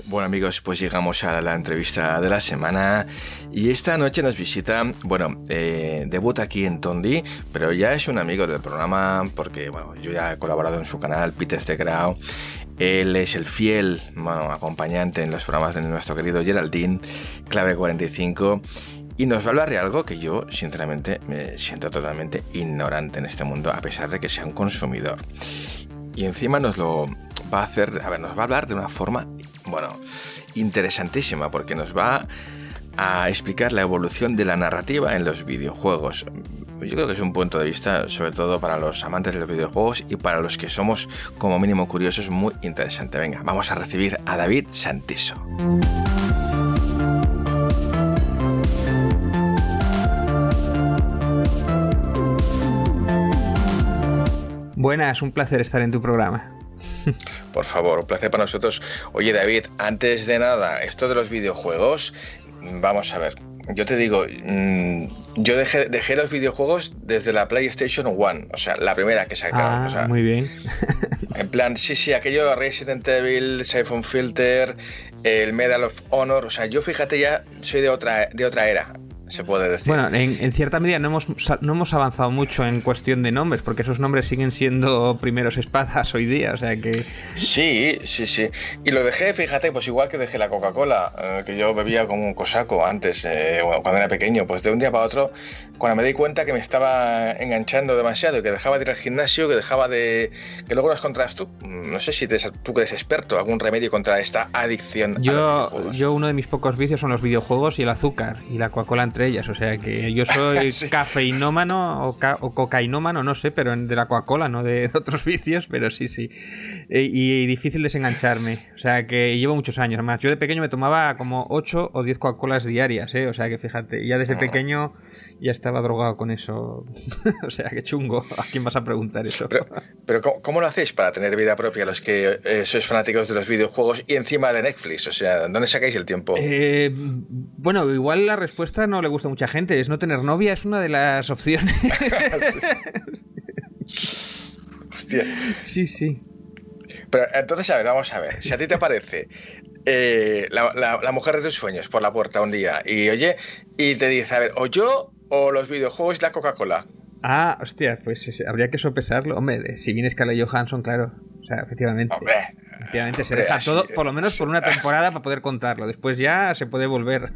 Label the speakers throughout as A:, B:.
A: Bueno amigos, pues llegamos a la entrevista de la semana y esta noche nos visita, debuta aquí en Tondi, pero ya es un amigo del programa porque, yo ya he colaborado en su canal, Peter Stegrau. Él es el fiel acompañante en los programas de nuestro querido Geraldine, Clave 45, y nos va a hablar de algo que yo, sinceramente, me siento totalmente ignorante en este mundo, a pesar de que sea un consumidor. Y encima nos lo va a hacer, nos va a hablar de una forma, interesantísima, porque nos va a explicar la evolución de la narrativa en los videojuegos. Yo creo que es un punto de vista, sobre todo para los amantes de los videojuegos y para los que somos como mínimo curiosos, muy interesante. Venga, vamos a recibir a David Santiso.
B: Buenas, un placer estar en tu programa.
A: Por favor, un placer para nosotros. Oye David, antes de nada, esto de los videojuegos, vamos a ver. Yo te digo, yo dejé los videojuegos desde la PlayStation 1, o sea, la primera que sacaron.
B: Muy bien.
A: En plan, sí, aquello de Resident Evil, Siphon Filter, el Medal of Honor, o sea, yo fíjate ya soy de otra era, se puede decir.
B: Bueno, en cierta medida no hemos avanzado mucho en cuestión de nombres, porque esos nombres siguen siendo primeros espadas hoy día, o sea que...
A: Sí. Y lo dejé, fíjate, pues igual que dejé la Coca-Cola, que yo bebía como un cosaco antes, cuando era pequeño, pues de un día para otro, cuando me di cuenta que me estaba enganchando demasiado, que dejaba de ir al gimnasio, que luego lo encontrás tú. No sé si tú que eres experto, algún remedio contra esta adicción a los videojuegos.
B: Yo uno de mis pocos vicios son los videojuegos y el azúcar, y la Coca-Cola entre ellas, o sea que yo soy sí. Cafeinómano o cocainómano, no sé, pero de la Coca-Cola, no de otros vicios, pero sí. Y difícil desengancharme, o sea que llevo muchos años más. Yo de pequeño me tomaba como 8 o 10 Coca-Colas diarias, o sea que fíjate, ya desde pequeño ya estaba drogado con eso. O sea que chungo, ¿a quién vas a preguntar eso?
A: Pero ¿cómo lo hacéis para tener vida propia los que sois fanáticos de los videojuegos y encima de Netflix? O sea, ¿dónde sacáis el tiempo?
B: Bueno, igual la respuesta no le gusta a mucha gente. Es no tener novia, es una de las opciones.
A: Hostia.
B: Sí.
A: Pero entonces, vamos a ver. Si a ti te aparece la mujer de tus sueños por la puerta un día y te dice, o yo o los videojuegos y la Coca-Cola.
B: Hostia, pues habría que sopesarlo. Hombre, si viene Scarlett Johansson, claro. O sea, efectivamente. Efectivamente, se deja todo, por lo menos por una temporada, para poder contarlo. Después ya se puede volver.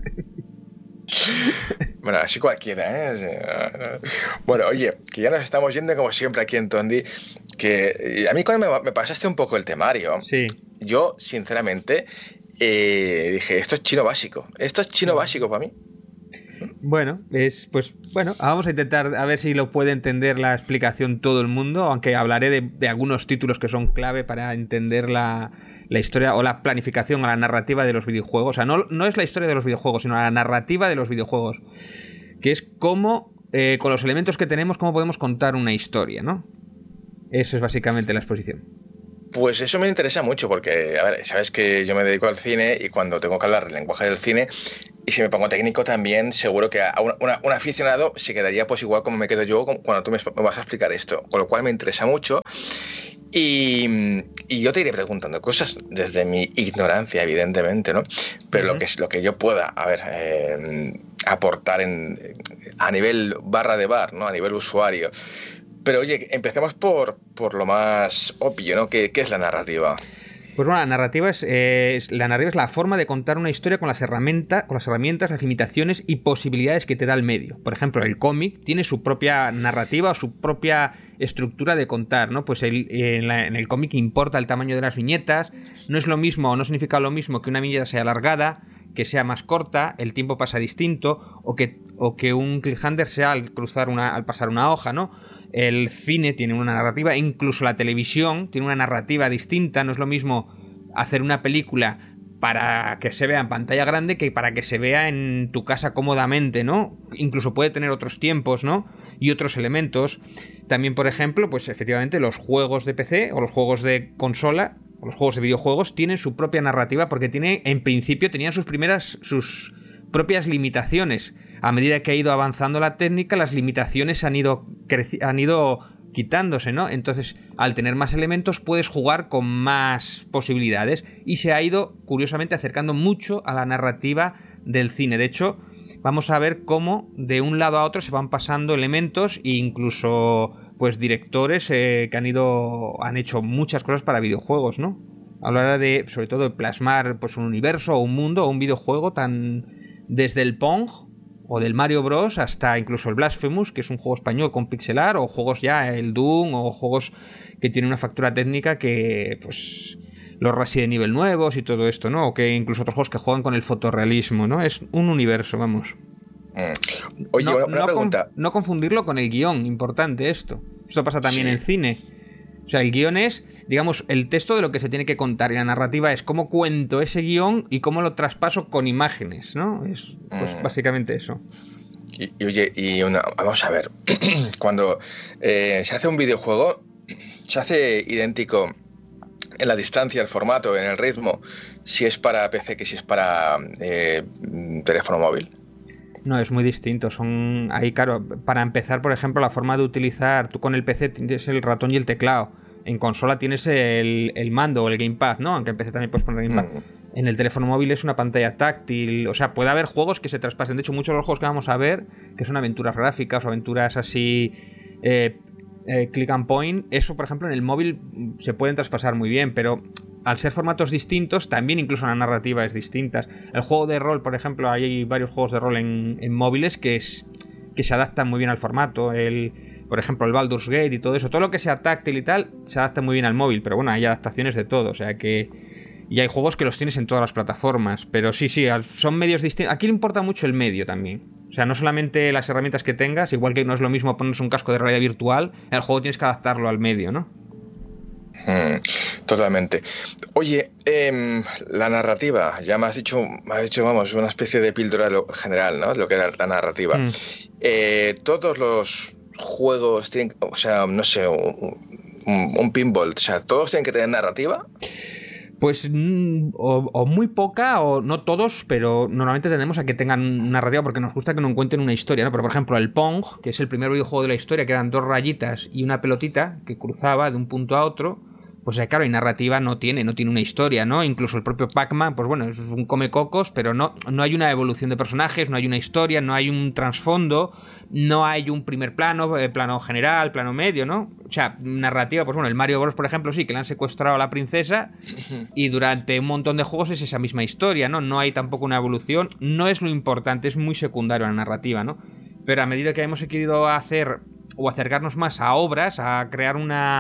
A: Bueno, así cualquiera, ¿eh? Bueno, oye, que ya nos estamos yendo como siempre aquí en Tondi, que a mí cuando me pasaste un poco el temario,
B: sí.
A: Yo, sinceramente, dije, esto es chino básico para mí.
B: Bueno, vamos a intentar a ver si lo puede entender la explicación todo el mundo, aunque hablaré de algunos títulos que son clave para entender la historia o la planificación o la narrativa de los videojuegos. O sea, no es la historia de los videojuegos, sino la narrativa de los videojuegos, que es cómo, con los elementos que tenemos, cómo podemos contar una historia, ¿no? Eso es básicamente la exposición.
A: Pues eso me interesa mucho porque, sabes que yo me dedico al cine y cuando tengo que hablar el lenguaje del cine, y si me pongo técnico también, seguro que a un aficionado se quedaría pues igual como me quedo yo cuando tú me vas a explicar esto, con lo cual me interesa mucho. Y yo te iré preguntando cosas desde mi ignorancia, evidentemente, ¿no? Pero lo que yo pueda, aportar a nivel barra de bar, ¿no? A nivel usuario. Pero oye, empecemos por lo más obvio, ¿no? ¿Qué es la narrativa?
B: Pues bueno, la narrativa es la forma de contar una historia con las herramientas, las limitaciones y posibilidades que te da el medio. Por ejemplo, el cómic tiene su propia narrativa o su propia estructura de contar, ¿no? Pues en el cómic importa el tamaño de las viñetas, no es lo mismo, no significa lo mismo que una viñeta sea alargada, que sea más corta, el tiempo pasa distinto, o que un cliffhanger sea al pasar una hoja, ¿no? El cine tiene una narrativa, incluso la televisión tiene una narrativa distinta. No es lo mismo hacer una película para que se vea en pantalla grande que para que se vea en tu casa cómodamente, ¿no? Incluso puede tener otros tiempos, ¿no? Y otros elementos. También, por ejemplo, pues efectivamente los juegos de PC o los juegos de consola o los juegos de videojuegos tienen su propia narrativa porque en principio tenían sus propias limitaciones. A medida que ha ido avanzando la técnica, las limitaciones han ido quitándose, ¿no? Entonces, al tener más elementos, puedes jugar con más posibilidades. Y se ha ido, curiosamente, acercando mucho a la narrativa del cine. De hecho, vamos a ver cómo de un lado a otro se van pasando elementos e incluso pues directores que han hecho muchas cosas para videojuegos, ¿no? Hablar de, sobre todo, de plasmar pues un universo o un mundo o un videojuego desde el Pong o del Mario Bros hasta incluso el Blasphemous, que es un juego español con pixelar, o juegos ya, el Doom, o juegos que tienen una factura técnica que pues los Resident Evil nuevos y todo esto, ¿no? O que incluso otros juegos que juegan con el fotorrealismo, ¿no? Es un universo, vamos.
A: Oye, una pregunta.
B: No confundirlo con el guión, importante esto. Esto pasa también en cine. O sea, el guión es, digamos, el texto de lo que se tiene que contar, y la narrativa es cómo cuento ese guión y cómo lo traspaso con imágenes, ¿no? Es pues básicamente eso.
A: Vamos a ver, cuando se hace un videojuego, se hace idéntico en la distancia, el formato, en el ritmo, si es para PC que si es para teléfono móvil.
B: No, es muy distinto. Ahí, claro, para empezar, por ejemplo, la forma de utilizar, tú con el PC tienes el ratón y el teclado. En consola tienes el mando o el gamepad, ¿no? Aunque en PC también puedes poner el gamepad. En el teléfono móvil es una pantalla táctil. O sea, puede haber juegos que se traspasen. De hecho, muchos de los juegos que vamos a ver, que son aventuras gráficas o aventuras así click and point, eso, por ejemplo, en el móvil se pueden traspasar muy bien, pero al ser formatos distintos, también incluso la narrativa es distinta. El juego de rol, por ejemplo, hay varios juegos de rol en móviles que se adaptan muy bien al formato. Por ejemplo, el Baldur's Gate y todo eso. Todo lo que sea táctil y tal, se adapta muy bien al móvil. Pero bueno, hay adaptaciones de todo. O sea que... Y hay juegos que los tienes en todas las plataformas. Pero sí, son medios distintos. Aquí le importa mucho el medio también. O sea, no solamente las herramientas que tengas. Igual que no es lo mismo ponerse un casco de realidad virtual. El juego tienes que adaptarlo al medio, ¿no?
A: Totalmente. Oye, la narrativa, ya me has dicho, vamos, una especie de píldora general, ¿no? Lo que era la narrativa. Todos los juegos tienen, o sea, no sé, un pinball, o sea, ¿todos tienen que tener narrativa?
B: Pues o muy poca, o no todos, pero normalmente tendemos a que tengan narrativa porque nos gusta que nos cuenten una historia, ¿no? Pero por ejemplo el Pong, que es el primer videojuego de la historia, que eran 2 rayitas y una pelotita que cruzaba de un punto a otro, pues claro, y narrativa no tiene una historia, ¿no? Incluso el propio Pac-Man, pues bueno, es un come-cocos, pero no hay una evolución de personajes, no hay una historia, no hay un trasfondo, no hay un primer plano, plano general, plano medio, ¿no? O sea, narrativa, pues bueno, el Mario Bros, por ejemplo, sí, que le han secuestrado a la princesa y durante un montón de juegos es esa misma historia, ¿no? No hay tampoco una evolución, no es lo importante, es muy secundario la narrativa, ¿no? Pero a medida que hemos querido hacer o acercarnos más a obras, a crear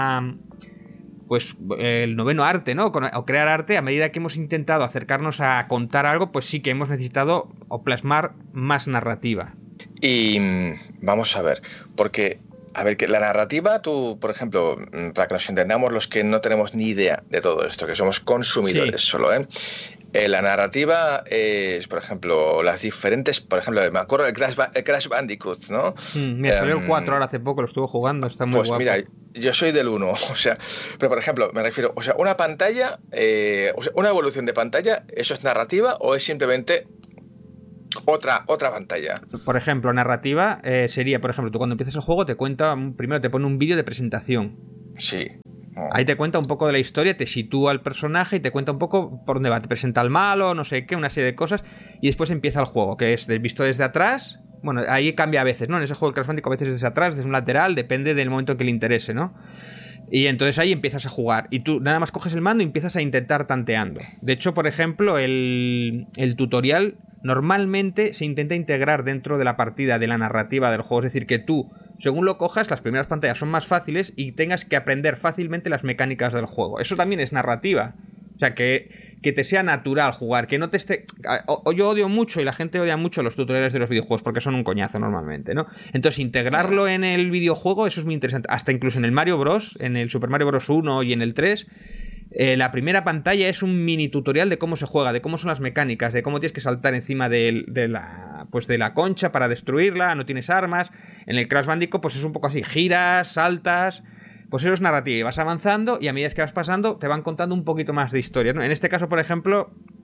B: pues el noveno arte, ¿no? O crear arte, a medida que hemos intentado acercarnos a contar algo, pues sí que hemos necesitado o plasmar más narrativa.
A: Y vamos a ver, porque, a ver, que la narrativa, tú, por ejemplo, para que nos entendamos los que no tenemos ni idea de todo esto, que somos consumidores solo, la narrativa es, por ejemplo, las diferentes, por ejemplo, me acuerdo del Crash Bandicoot, ¿no?
B: Me salió el 4 ahora hace poco, lo estuve jugando, está muy guapo.
A: Pues mira, yo soy del 1, o sea, pero por ejemplo, me refiero, o sea, una pantalla, o sea, una evolución de pantalla, ¿eso es narrativa o es simplemente otra pantalla?
B: Por ejemplo, narrativa sería, por ejemplo, tú cuando empiezas el juego primero te pone un vídeo de presentación.
A: Sí.
B: Ahí te cuenta un poco de la historia, te sitúa el personaje y te cuenta un poco por dónde va. Te presenta al malo, no sé qué, una serie de cosas. Y después empieza el juego, que es visto desde atrás. Bueno, ahí cambia a veces, ¿no? En ese juego del Crash Bandicoot a veces desde atrás, desde un lateral, depende del momento en que le interese, ¿no? Y entonces ahí empiezas a jugar. Y tú nada más coges el mando y empiezas a intentar tanteando. De hecho, por ejemplo, el tutorial normalmente se intenta integrar dentro de la partida, de la narrativa del juego. Es decir, que tú, según lo cojas, las primeras pantallas son más fáciles y tengas que aprender fácilmente las mecánicas del juego. Eso también es narrativa. O sea, que te sea natural jugar, que no te esté... Yo odio mucho, y la gente odia mucho los tutoriales de los videojuegos porque son un coñazo normalmente, ¿no? Entonces, integrarlo en el videojuego, eso es muy interesante. Hasta incluso en el Mario Bros, en el Super Mario Bros. 1 y en el 3... la primera pantalla es un mini tutorial de cómo se juega, de cómo son las mecánicas, de cómo tienes que saltar encima de la concha para destruirla, no tienes armas. En el Crash Bandicoot pues es un poco así, giras, saltas, pues eso es narrativa y vas avanzando y a medida que vas pasando te van contando un poquito más de historia, ¿no? En este caso, por ejemplo,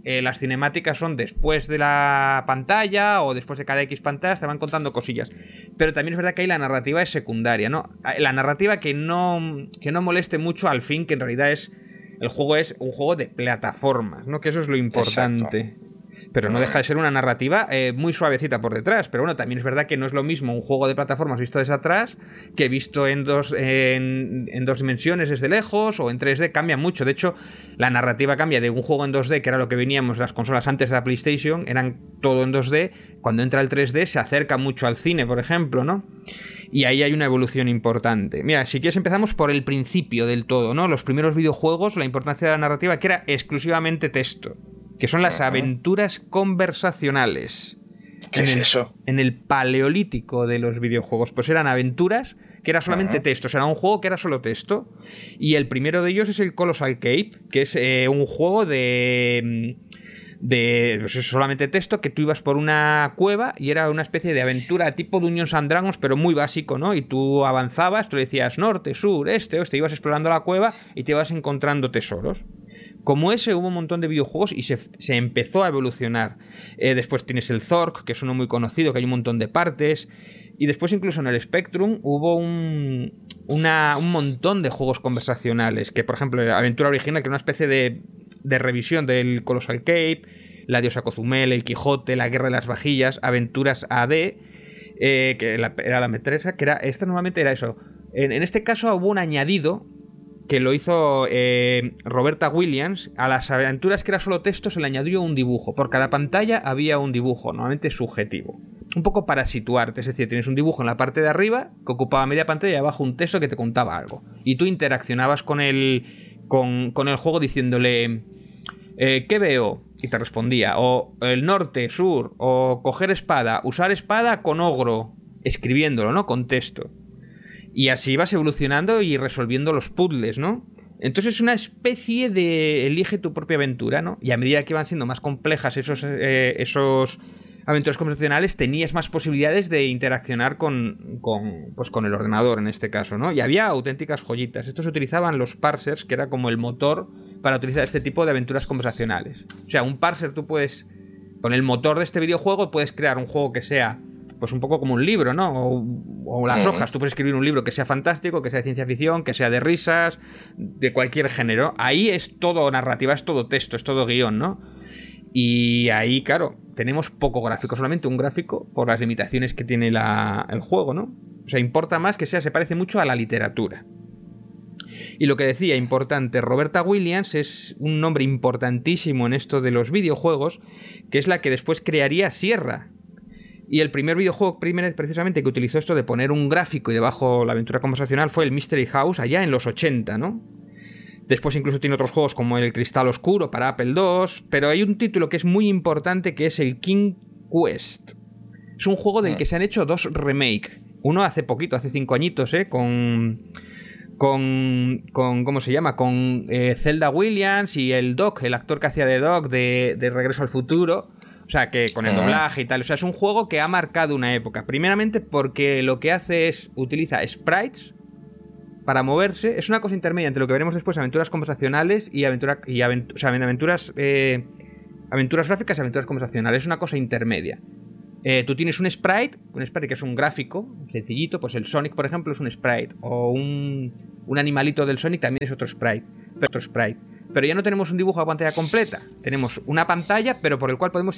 B: las cinemáticas son después de la pantalla o después de cada X pantalla, te van contando cosillas. Pero también es verdad que ahí la narrativa es secundaria, ¿no? La narrativa que no moleste mucho al fin, que en realidad el juego es un juego de plataformas, ¿no? Que eso es lo importante. Exacto. Pero no deja de ser una narrativa muy suavecita por detrás. Pero bueno, también es verdad que no es lo mismo un juego de plataformas visto desde atrás que visto en dos dimensiones desde lejos o en 3D. Cambia mucho. De hecho, la narrativa cambia de un juego en 2D, que era lo que veníamos las consolas antes de la PlayStation, eran todo en 2D. Cuando entra el 3D se acerca mucho al cine, por ejemplo, ¿no? Y ahí hay una evolución importante. Mira, si quieres empezamos por el principio del todo, ¿no? Los primeros videojuegos, la importancia de la narrativa, que era exclusivamente texto, que son las aventuras conversacionales.
A: ¿Qué es eso?
B: En el paleolítico de los videojuegos, pues eran aventuras que era solamente texto, o sea, era un juego que era solo texto. Y el primero de ellos es el Colossal Cape, que es un juego de pues solamente texto, que tú ibas por una cueva y era una especie de aventura tipo Dungeons and Dragons, pero muy básico, ¿no? Y tú avanzabas, tú le decías norte, sur, este, oeste, ibas explorando la cueva y te ibas encontrando tesoros. Como ese hubo un montón de videojuegos y se empezó a evolucionar. Después tienes el Zork, que es uno muy conocido, que hay un montón de partes. Y después incluso en el Spectrum hubo un montón de juegos conversacionales. Que por ejemplo, la aventura original, que era una especie de revisión del Colossal Cape, la diosa Cozumel, el Quijote, la guerra de las vajillas, aventuras AD, que era la metresa, que era esta normalmente era eso. En este caso hubo un añadido que lo hizo Roberta Williams. A las aventuras que era solo texto se le añadió un dibujo. Por cada pantalla había un dibujo, normalmente subjetivo. Un poco para situarte, es decir, tienes un dibujo en la parte de arriba que ocupaba media pantalla y abajo un texto que te contaba algo. Y tú interaccionabas con el juego diciéndole ¿qué veo? Y te respondía. O el norte, sur, o coger espada, usar espada con ogro, escribiéndolo, ¿no? Con texto. Y así vas evolucionando y resolviendo los puzzles, ¿no? Entonces es una especie de elige tu propia aventura, ¿no? Y a medida que van siendo más complejas esos aventuras conversacionales, tenías más posibilidades de interaccionar con el ordenador, en este caso, ¿no? Y había auténticas joyitas. Estos utilizaban los parsers, que era como el motor para utilizar este tipo de aventuras conversacionales. O sea, un parser tú puedes, con el motor de este videojuego, puedes crear un juego que sea pues un poco como un libro, ¿no? O las hojas. Tú puedes escribir un libro que sea fantástico, que sea de ciencia ficción, que sea de risas, de cualquier género. Ahí es todo narrativa, es todo texto, es todo guión, ¿no? Y ahí, claro, tenemos poco gráfico, solamente un gráfico por las limitaciones que tiene el juego, ¿no? O sea, importa más que se parece mucho a la literatura. Y lo que decía, importante, Roberta Williams es un nombre importantísimo en esto de los videojuegos, que es la que después crearía Sierra. Y el primer videojuego precisamente que utilizó esto de poner un gráfico y debajo la aventura conversacional fue el Mystery House allá en los 80, ¿no? Después incluso tiene otros juegos como el Cristal Oscuro para Apple II, pero hay un título que es muy importante que es el King Quest. Es un juego del que se han hecho 2 remakes. Uno hace poquito, hace 5 añitos, con ¿cómo se llama? Con Zelda Williams y el Doc, el actor que hacía de Doc de Regreso al Futuro. O sea, que con el doblaje y tal. O sea, es un juego que ha marcado una época. Primeramente porque lo que hace es utiliza sprites para moverse. Es una cosa intermedia entre lo que veremos después, aventuras conversacionales y aventuras gráficas y aventuras conversacionales. Es una cosa intermedia. Tú tienes un sprite que es un gráfico sencillito. Pues el Sonic, por ejemplo, es un sprite. O un animalito del Sonic también es otro sprite. Pero ya no tenemos un dibujo a pantalla completa. Tenemos una pantalla, pero por el cual podemos